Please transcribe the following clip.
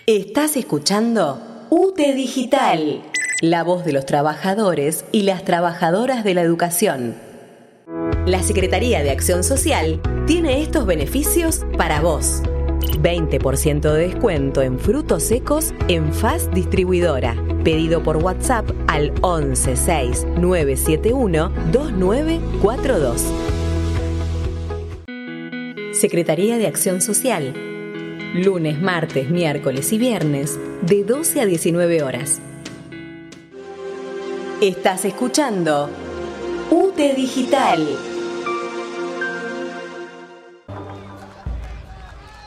Estás escuchando UTE Digital, la voz de los trabajadores y las trabajadoras de la educación. La Secretaría de Acción Social tiene estos beneficios para vos. 20% de descuento en frutos secos en FAS Distribuidora. Pedido por WhatsApp al 11 6 971 2942. Secretaría de Acción Social. Lunes, martes, miércoles y viernes de 12 a 19 horas. Estás escuchando UTE Digital.